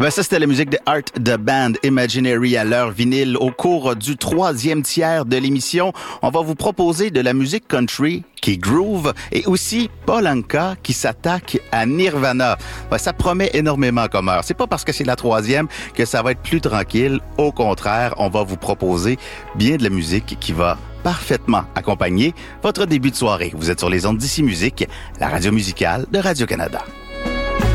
Eh ben ça, c'était la musique de Art the Band Imaginary à l'heure vinyle. Au cours du 3e tiers de l'émission, on va vous proposer de la musique country qui groove et aussi Paul Anka qui s'attaque à Nirvana. Ben, ça promet énormément comme heure. C'est pas parce que c'est la 3e que ça va être plus tranquille. Au contraire, on va vous proposer bien de la musique qui va parfaitement accompagner votre début de soirée. Vous êtes sur les ondes d'Ici Musique, la radio musicale de Radio-Canada.